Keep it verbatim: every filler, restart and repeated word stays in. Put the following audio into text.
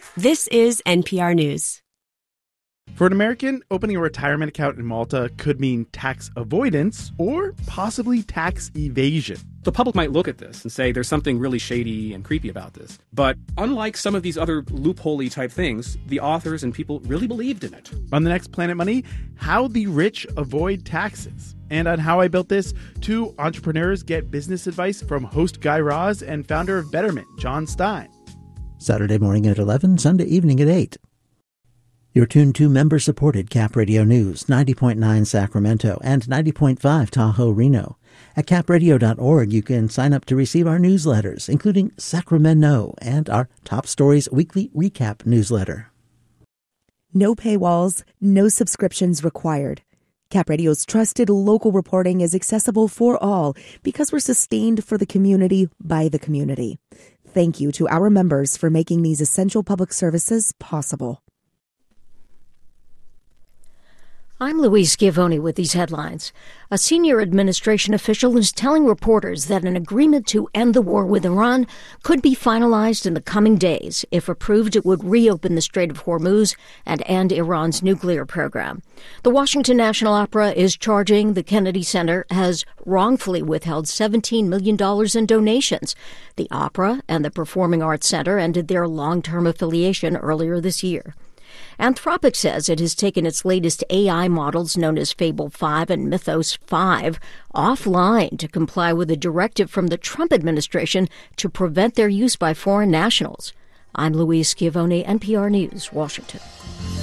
This is N P R News. For an American, opening a retirement account in Malta could mean tax avoidance or possibly tax evasion. The public might look at this and say there's something really shady and creepy about this. But unlike some of these other loophole-y type things, the authors and people really believed in it. On the next Planet Money, how the rich avoid taxes. And on How I Built This, two entrepreneurs get business advice from host Guy Raz and founder of Betterment, John Stein. Saturday morning at eleven, Sunday evening at eight. You're tuned to member-supported Cap Radio News, ninety point nine Sacramento and ninety point five Tahoe, Reno. At cap radio dot org, you can sign up to receive our newsletters, including Sacramento and our Top Stories Weekly Recap newsletter. No paywalls, no subscriptions required. Cap Radio's trusted local reporting is accessible for all because we're sustained for the community by the community. Thank you to our members for making these essential public services possible. I'm Louise Schiavone with these headlines. A senior administration official is telling reporters that an agreement to end the war with Iran could be finalized in the coming days. If approved, it would reopen the Strait of Hormuz and end Iran's nuclear program. The Washington National Opera is charging the Kennedy Center has wrongfully withheld seventeen million dollars in donations. The opera and the Performing Arts Center ended their long-term affiliation earlier this year. Anthropic says it has taken its latest A I models, known as Fable five and Mythos five, offline to comply with a directive from the Trump administration to prevent their use by foreign nationals. I'm Louise Schiavone, N P R News, Washington.